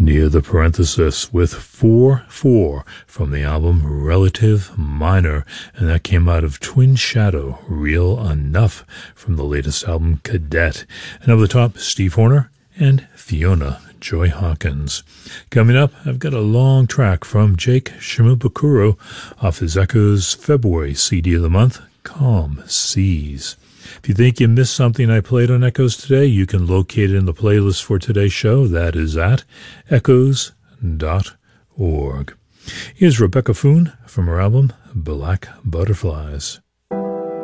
near the parenthesis with 4/4 from the album Relative Minor, and that came out of Twin Shadow, Real Enough, from the latest album Cadet. And over the top, Steve Horner and Fiona Joy Hawkins. Coming up, I've got a long track from Jake Shimabukuro off his Echoes February CD of the month, Calm Seas. If you think you missed something I played on Echoes today, you can locate it in the playlist for today's show. That is at echoes.org. Here's Rebecca Foon from her album Black Butterflies.